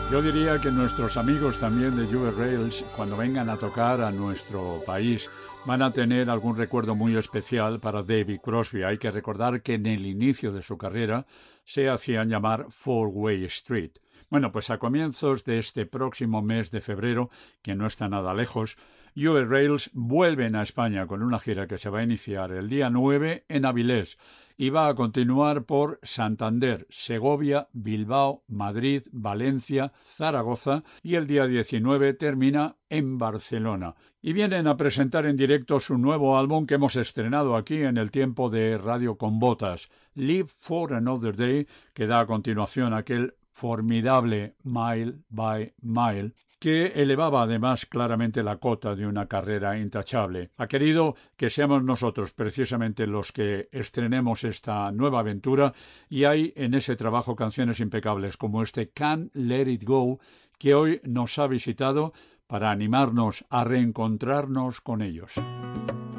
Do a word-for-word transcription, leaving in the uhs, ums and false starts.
Yo diría que nuestros amigos también de Juve Rails, cuando vengan a tocar a nuestro país, van a tener algún recuerdo muy especial para David Crosby. Hay que recordar que en el inicio de su carrera se hacían llamar Four Way Street. Bueno, pues a comienzos de este próximo mes de febrero, que no está nada lejos, Juve Rails vuelven a España con una gira que se va a iniciar el día nueve en Avilés y va a continuar por Santander, Segovia, Bilbao, Madrid, Valencia, Zaragoza y el día diecinueve termina en Barcelona. Y vienen a presentar en directo su nuevo álbum que hemos estrenado aquí en el tiempo de Radio con Botas, Live for Another Day, que da a continuación aquel formidable Mile by Mile, que elevaba además claramente la cota de una carrera intachable. Ha querido que seamos nosotros precisamente los que estrenemos esta nueva aventura y hay en ese trabajo canciones impecables como este Can't Let It Go, que hoy nos ha visitado para animarnos a reencontrarnos con ellos.